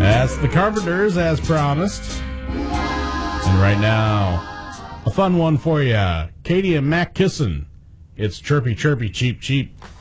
That's the Carpenters, as promised. And right now, a fun one for you. Katie and Mac Kissin. It's Chirpy Chirpy Cheep Cheep.